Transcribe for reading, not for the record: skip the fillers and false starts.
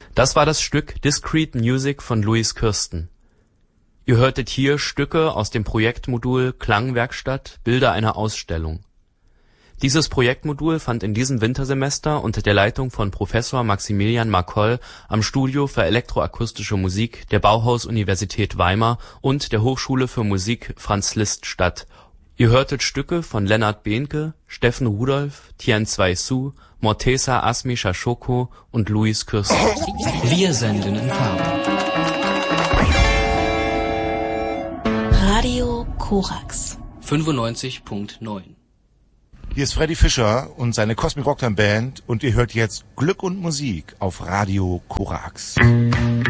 Das war das Stück Discrete Music von Louis Kirsten. Ihr hörtet hier Stücke aus dem Projektmodul Klangwerkstatt – Bilder einer Ausstellung. Dieses Projektmodul fand in diesem Wintersemester unter der Leitung von Professor Maximilian Marcoll am Studio für elektroakustische Musik der Bauhaus-Universität Weimar und der Hochschule für Musik Franz Liszt statt. Ihr hörtet Stücke von Lennart Behnke, Steffen Rudolph, Tien Zwei Su, Morteza Asmi Shashoko und Louis Kirsten. Wir senden in Farbe. Radio Korax 95.9. Hier ist Freddy Fischer und seine Cosmic Rocktime Band und ihr hört jetzt Glück und Musik auf Radio Korax.